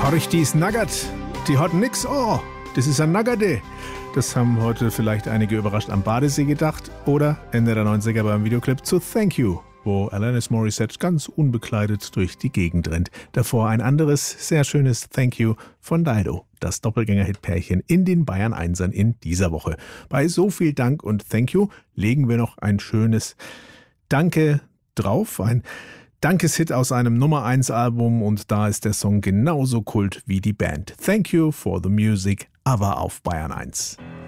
Richtig naggert. Die hat nix. Oh, das ist ein Naggerde. Das haben heute vielleicht einige überrascht am Badesee gedacht. Oder Ende der 90er beim Videoclip zu Thank You, wo Alanis Morissette ganz unbekleidet durch die Gegend rennt. Davor ein anderes, sehr schönes Thank You von Dido. Das Doppelgänger-Hit-Pärchen in den Bayern 1ern in dieser Woche. Bei so viel Dank und Thank You legen wir noch ein schönes Danke drauf. Ein Dankeshit aus einem Nummer-1-Album und da ist der Song genauso Kult wie die Band. Thank You for the Music, aber auf Bayern 1.